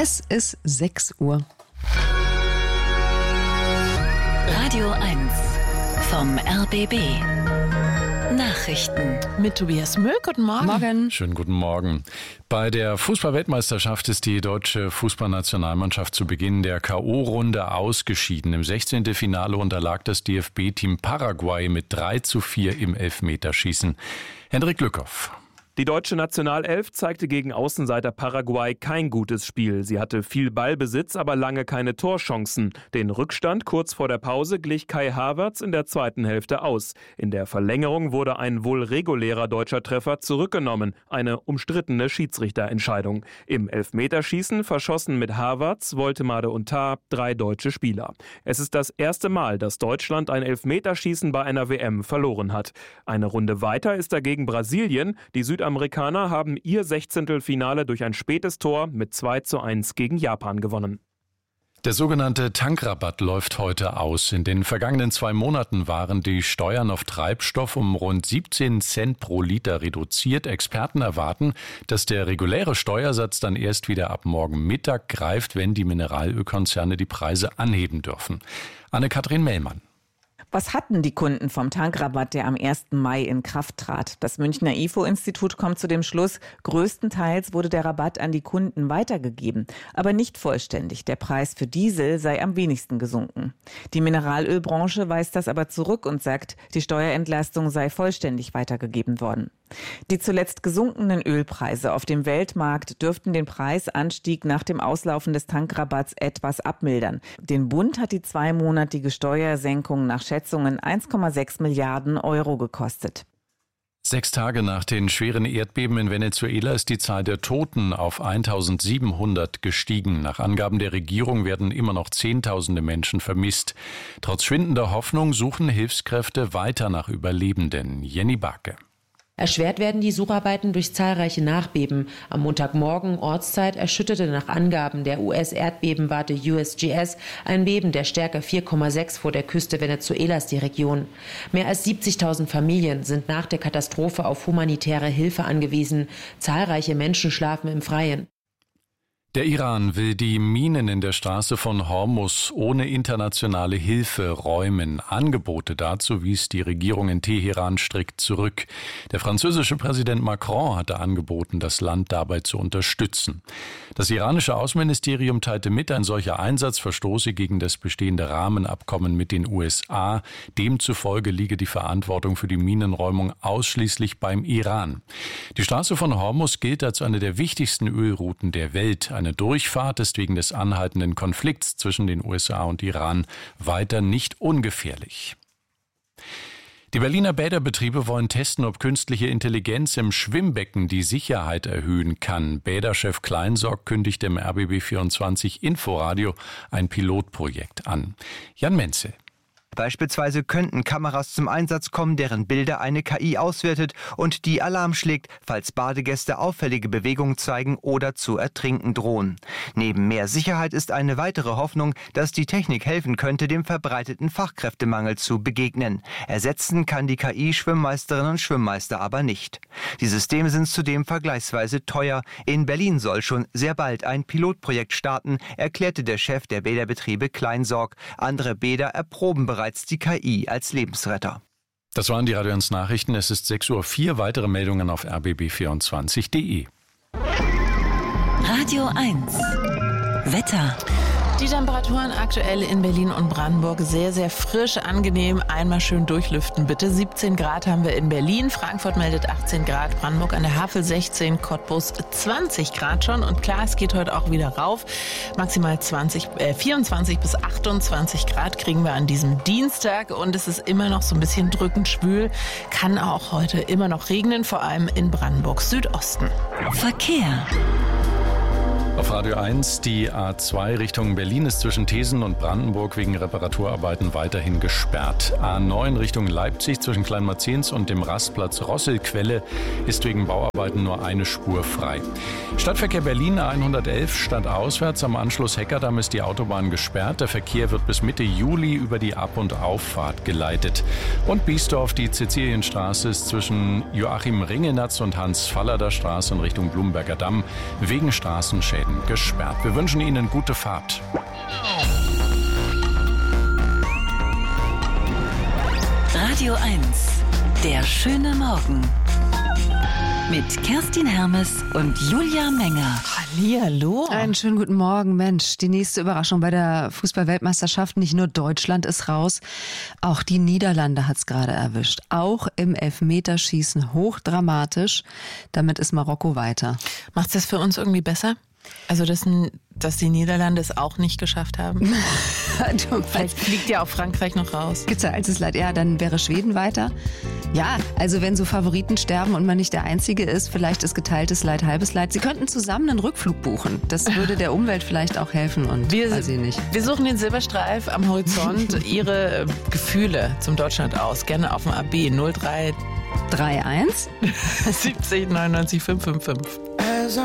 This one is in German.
Es ist 6 Uhr. Radio 1 vom RBB. Nachrichten. Mit Tobias Müll. Guten Morgen. Morgen. Schönen guten Morgen. Bei der Fußball-Weltmeisterschaft ist die deutsche Fußballnationalmannschaft zu Beginn der K.O.-Runde ausgeschieden. Im 16. Finale unterlag das DFB-Team Paraguay mit 3:4 im Elfmeterschießen. Hendrik Lückhoff. Die deutsche Nationalelf zeigte gegen Außenseiter Paraguay kein gutes Spiel. Sie hatte viel Ballbesitz, aber lange keine Torchancen. Den Rückstand kurz vor der Pause glich Kai Havertz in der zweiten Hälfte aus. In der Verlängerung wurde ein wohl regulärer deutscher Treffer zurückgenommen. Eine umstrittene Schiedsrichterentscheidung. Im Elfmeterschießen verschossen mit Havertz, Woltemade und Tah 3 deutsche Spieler. Es ist das erste Mal, dass Deutschland ein Elfmeterschießen bei einer WM verloren hat. Eine Runde weiter ist dagegen Brasilien. Die Südamerikaner haben ihr 16. Finale durch ein spätes Tor mit 2:1 gegen Japan gewonnen. Der sogenannte Tankrabatt läuft heute aus. In den vergangenen 2 Monaten waren die Steuern auf Treibstoff um rund 17 Cent pro Liter reduziert. Experten erwarten, dass der reguläre Steuersatz dann erst wieder ab morgen Mittag greift, wenn die Mineralölkonzerne die Preise anheben dürfen. Anne-Kathrin Mellmann. Was hatten die Kunden vom Tankrabatt, der am 1. Mai in Kraft trat? Das Münchner IFO-Institut kommt zu dem Schluss, größtenteils wurde der Rabatt an die Kunden weitergegeben, aber nicht vollständig. Der Preis für Diesel sei am wenigsten gesunken. Die Mineralölbranche weist das aber zurück und sagt, die Steuerentlastung sei vollständig weitergegeben worden. Die zuletzt gesunkenen Ölpreise auf dem Weltmarkt dürften den Preisanstieg nach dem Auslaufen des Tankrabatts etwas abmildern. Den Bund hat die 2-monatige Steuersenkung nach Schätzungen 1,6 Milliarden Euro gekostet. 6 Tage nach den schweren Erdbeben in Venezuela ist die Zahl der Toten auf 1700 gestiegen. Nach Angaben der Regierung werden immer noch Zehntausende Menschen vermisst. Trotz schwindender Hoffnung suchen Hilfskräfte weiter nach Überlebenden. Jenny Barke. Erschwert werden die Sucharbeiten durch zahlreiche Nachbeben. Am Montagmorgen Ortszeit erschütterte nach Angaben der US-Erdbebenwarte USGS ein Beben der Stärke 4,6 vor der Küste Venezuelas die Region. Mehr als 70.000 Familien sind nach der Katastrophe auf humanitäre Hilfe angewiesen. Zahlreiche Menschen schlafen im Freien. Der Iran will die Minen in der Straße von Hormuz ohne internationale Hilfe räumen. Angebote dazu wies die Regierung in Teheran strikt zurück. Der französische Präsident Macron hatte angeboten, das Land dabei zu unterstützen. Das iranische Außenministerium teilte mit, ein solcher Einsatz verstoße gegen das bestehende Rahmenabkommen mit den USA. Demzufolge liege die Verantwortung für die Minenräumung ausschließlich beim Iran. Die Straße von Hormuz gilt als eine der wichtigsten Ölrouten der Welt. Eine Durchfahrt ist wegen des anhaltenden Konflikts zwischen den USA und Iran weiter nicht ungefährlich. Die Berliner Bäderbetriebe wollen testen, ob künstliche Intelligenz im Schwimmbecken die Sicherheit erhöhen kann. Bäderchef Kleinsorg kündigt im RBB24 Inforadio ein Pilotprojekt an. Jan Menzel. Beispielsweise könnten Kameras zum Einsatz kommen, deren Bilder eine KI auswertet und die Alarm schlägt, falls Badegäste auffällige Bewegungen zeigen oder zu ertrinken drohen. Neben mehr Sicherheit ist eine weitere Hoffnung, dass die Technik helfen könnte, dem verbreiteten Fachkräftemangel zu begegnen. Ersetzen kann die KI Schwimmmeisterinnen und Schwimmmeister aber nicht. Die Systeme sind zudem vergleichsweise teuer. In Berlin soll schon sehr bald ein Pilotprojekt starten, erklärte der Chef der Bäderbetriebe Kleinsorg. Andere Bäder erproben bereits die KI als Lebensretter. Das waren die Radio 1 Nachrichten. Es ist 6:04 Uhr. Weitere Meldungen auf rbb24.de. Radio 1 Wetter. Die Temperaturen aktuell in Berlin und Brandenburg sehr, sehr frisch, angenehm. Einmal schön durchlüften, bitte. 17 Grad haben wir in Berlin. Frankfurt meldet 18 Grad. Brandenburg an der Havel 16. Cottbus 20 Grad schon. Und klar, es geht heute auch wieder rauf. Maximal 24 bis 28 Grad kriegen wir an diesem Dienstag. Und es ist immer noch so ein bisschen drückend schwül. Kann auch heute immer noch regnen, vor allem in Brandenburg Südosten. Verkehr. Auf Radio 1, die A2 Richtung Berlin ist zwischen Thesen und Brandenburg wegen Reparaturarbeiten weiterhin gesperrt. A9 Richtung Leipzig zwischen Kleinmarzens und dem Rastplatz Rosselquelle ist wegen Bauarbeiten nur eine Spur frei. Stadtverkehr Berlin A111 stadtauswärts am Anschluss Heckerdamm ist die Autobahn gesperrt. Der Verkehr wird bis Mitte Juli über die Ab- und Auffahrt geleitet. Und Biesdorf, die Cäcilienstraße ist zwischen Joachim Ringelnatz und Hans-Fallader Straße in Richtung Blumberger Damm wegen Straßenschäden Autoläden gesperrt. Wir wünschen Ihnen gute Fahrt. Radio 1, der schöne Morgen. Mit Kerstin Hermes und Julia Menger. Hallihallo. Einen schönen guten Morgen, Mensch. Die nächste Überraschung bei der Fußball-Weltmeisterschaft. Nicht nur Deutschland ist raus, auch die Niederlande hat es gerade erwischt. Auch im Elfmeterschießen hochdramatisch. Damit ist Marokko weiter. Macht das für uns irgendwie besser? Also, dass die Niederlande es auch nicht geschafft haben? Vielleicht fliegt ja auch Frankreich noch raus. Geteiltes Leid, ja, dann wäre Schweden weiter. Ja, also wenn so Favoriten sterben und man nicht der Einzige ist, vielleicht ist geteiltes Leid halbes Leid. Sie könnten zusammen einen Rückflug buchen. Das würde der Umwelt vielleicht auch helfen und weiß ich nicht. Wir suchen den Silberstreif am Horizont. Ihre Gefühle zum Deutschland aus. Gerne auf dem AB 0331 3-1 70 99 555.